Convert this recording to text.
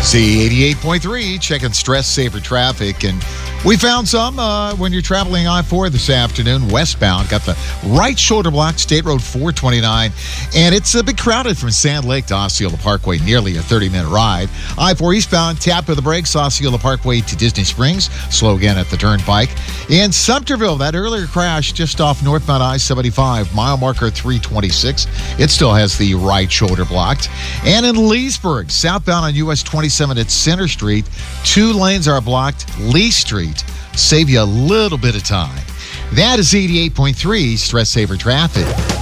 C88.3, checking stress saver traffic. And we found some when you're traveling I-4 this afternoon, westbound. Got the right shoulder block, State Road 429. And it's a bit crowded from Sand Lake to Osceola Parkway, nearly a 30-minute ride. I-4 eastbound, tap of the brakes, Osceola Parkway to Disney Springs. Slow again at the turnpike. In Sumterville, that earlier crash just off northbound I-75, mile marker 326. It still has the right shoulder blocked. And in Leesburg, southbound on US 27 at Center Street, 2 lanes are blocked. Lee Street. Save you a little bit of time. That is 88.3 Stress Saver Traffic.